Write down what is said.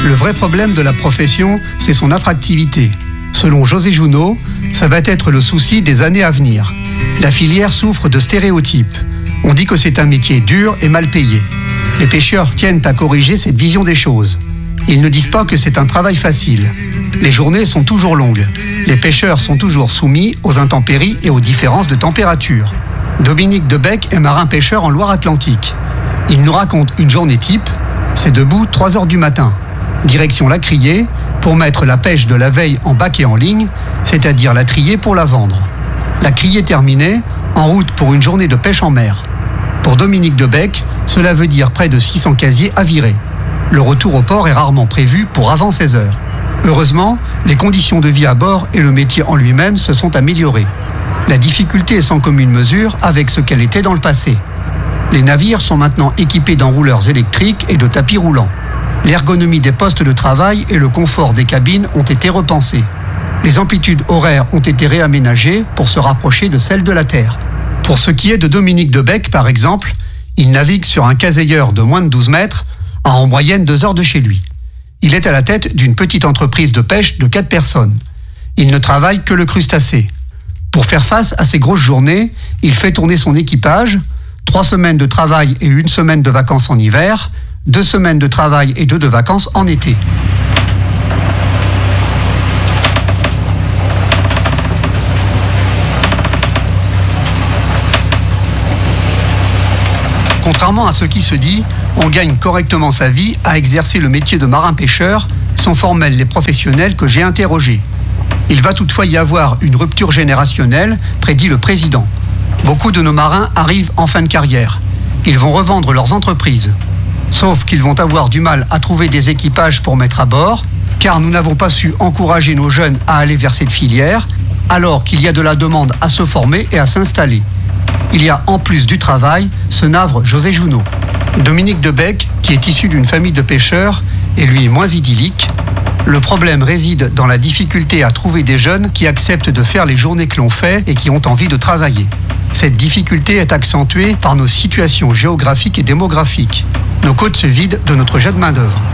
Le vrai problème de la profession, c'est son attractivité. Selon José Junot, ça va être le souci des années à venir. La filière souffre de stéréotypes. On dit que c'est un métier dur et mal payé. Les pêcheurs tiennent à corriger cette vision des choses. Ils ne disent pas que c'est un travail facile. Les journées sont toujours longues. Les pêcheurs sont toujours soumis aux intempéries et aux différences de température. Dominique Debec est marin-pêcheur en Loire-Atlantique. Il nous raconte une journée type. C'est debout 3 heures du matin. Direction la criée pour mettre la pêche de la veille en bac et en ligne, c'est-à-dire la trier pour la vendre. La criée terminée, en route pour une journée de pêche en mer. Pour Dominique Debec, cela veut dire près de 600 casiers à virer. Le retour au port est rarement prévu pour avant 16 heures. Heureusement, les conditions de vie à bord et le métier en lui-même se sont améliorés. La difficulté est sans commune mesure avec ce qu'elle était dans le passé. Les navires sont maintenant équipés d'enrouleurs électriques et de tapis roulants. L'ergonomie des postes de travail et le confort des cabines ont été repensés. Les amplitudes horaires ont été réaménagées pour se rapprocher de celles de la Terre. Pour ce qui est de Dominique Debec, par exemple, il navigue sur un caseilleur de moins de 12 mètres à en moyenne 2 heures de chez lui. Il est à la tête d'une petite entreprise de pêche de 4 personnes. Il ne travaille que le crustacé. Pour faire face à ces grosses journées, il fait tourner son équipage, 3 semaines de travail et 1 semaine de vacances en hiver, 2 semaines de travail et 2 de vacances en été. Contrairement à ce qui se dit, on gagne correctement sa vie à exercer le métier de marin-pêcheur, sont formels les professionnels que j'ai interrogés. Il va toutefois y avoir une rupture générationnelle, prédit le président. Beaucoup de nos marins arrivent en fin de carrière. Ils vont revendre leurs entreprises. Sauf qu'ils vont avoir du mal à trouver des équipages pour mettre à bord, car nous n'avons pas su encourager nos jeunes à aller vers cette filière, alors qu'il y a de la demande à se former et à s'installer. Il y a en plus du travail, se navre José Junot. Dominique Debec, qui est issu d'une famille de pêcheurs, est lui moins idyllique. Le problème réside dans la difficulté à trouver des jeunes qui acceptent de faire les journées que l'on fait et qui ont envie de travailler. Cette difficulté est accentuée par nos situations géographiques et démographiques. Nos côtes se vident de notre jet de main-d'œuvre.